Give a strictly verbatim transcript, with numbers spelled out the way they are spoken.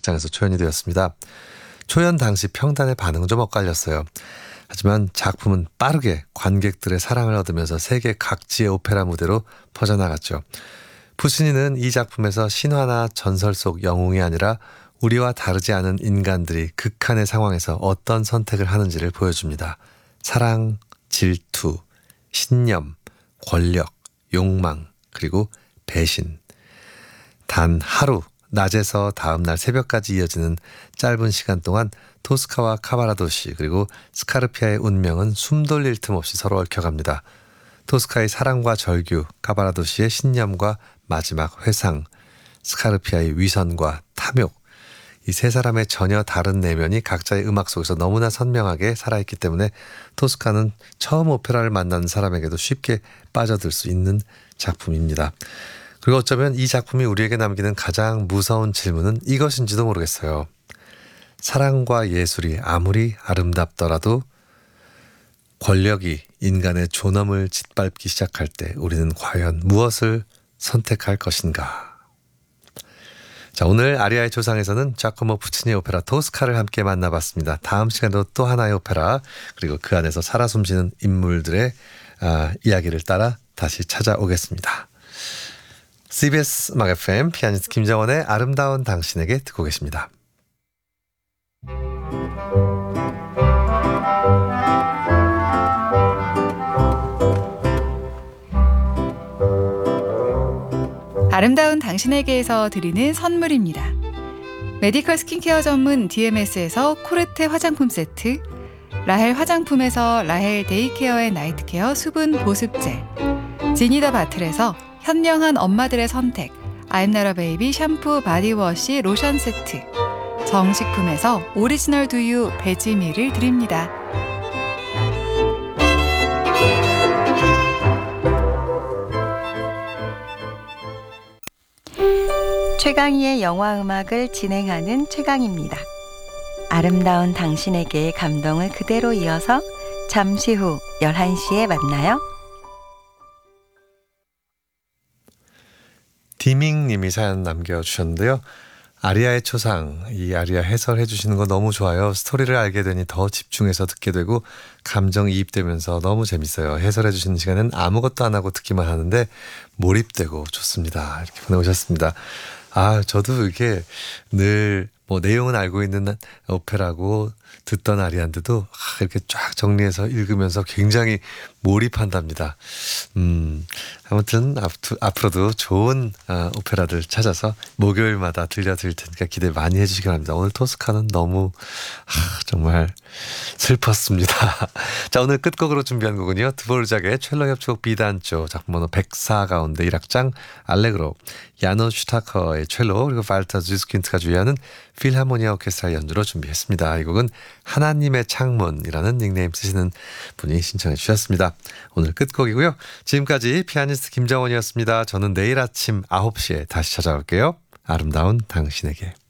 극장에서 초연이 되었습니다. 초연 당시 평단의 반응은 좀 엇갈렸어요. 하지만 작품은 빠르게 관객들의 사랑을 얻으면서 세계 각지의 오페라 무대로 퍼져나갔죠. 푸치니는 이 작품에서 신화나 전설 속 영웅이 아니라 우리와 다르지 않은 인간들이 극한의 상황에서 어떤 선택을 하는지를 보여줍니다. 사랑, 질투, 신념, 권력, 욕망, 그리고 배신. 단 하루, 낮에서 다음날 새벽까지 이어지는 짧은 시간 동안 토스카와 카바라도시 그리고 스카르피아의 운명은 숨 돌릴 틈 없이 서로 얽혀갑니다. 토스카의 사랑과 절규, 카바라도시의 신념과 마지막 회상, 스카르피아의 위선과 탐욕, 이 세 사람의 전혀 다른 내면이 각자의 음악 속에서 너무나 선명하게 살아있기 때문에 토스카는 처음 오페라를 만나는 사람에게도 쉽게 빠져들 수 있는 작품입니다. 그리고 어쩌면 이 작품이 우리에게 남기는 가장 무서운 질문은 이것인지도 모르겠어요. 사랑과 예술이 아무리 아름답더라도 권력이 인간의 존엄을 짓밟기 시작할 때 우리는 과연 무엇을 선택할 것인가? 자, 오늘 아리아의 조상에서는 자코모 푸치니의 오페라 토스카를 함께 만나봤습니다. 다음 시간에도 또 하나의 오페라 그리고 그 안에서 살아 숨쉬는 인물들의 아, 이야기를 따라 다시 찾아오겠습니다. 씨비에스 음악 에프엠 피아니스트 김정원의 아름다운 당신에게 듣고 계십니다. 아름다운 당신에게에서 드리는 선물입니다. 메디컬 스킨케어 전문 디엠에스에서 코르테 화장품 세트, 라헬 화장품에서 라헬 데이케어 앤 나이트케어 수분 보습제, 지니더 바틀에서 현명한 엄마들의 선택 아임나라 베이비 샴푸 바디워시 로션 세트, 정식품에서 오리지널 두유 베지밀을 드립니다. 최강희의 영화음악을 진행하는 최강입니다. 아름다운 당신에게 감동을 그대로 이어서 잠시 후 열한 시에 만나요. 디밍님이 사연 남겨주셨는데요. 아리아의 초상, 이 아리아 해설해 주시는 거 너무 좋아요. 스토리를 알게 되니 더 집중해서 듣게 되고 감정이입되면서 너무 재밌어요. 해설해 주시는 시간은 아무것도 안 하고 듣기만 하는데 몰입되고 좋습니다. 이렇게 보내오셨습니다. 아, 저도 이게 늘 뭐 내용은 알고 있는 오페라고 듣던 아리아인데도 이렇게 쫙 정리해서 읽으면서 굉장히 몰입한답니다. 음, 아무튼 앞, 앞으로도 좋은 어, 오페라들 찾아서 목요일마다 들려드릴 테니까 기대 많이 해주시기 바랍니다. 오늘 토스카는 너무 하, 정말 슬펐습니다. 자, 오늘 끝곡으로 준비한 곡은요. 드보르작의 첼로 협주곡 비단조 작품 번호 백사 가운데 일 악장 알레그로, 야노 슈타커의 첼로 그리고 발타 주스킨트가 주의하는 필하모니아 오케스트라 연주로 준비했습니다. 이 곡은 하나님의 창문이라는 닉네임 쓰시는 분이 신청해 주셨습니다. 오늘 끝곡이고요. 지금까지 피아니스트 김정원이었습니다. 저는 내일 아침 아홉 시에 다시 찾아올게요. 아름다운 당신에게.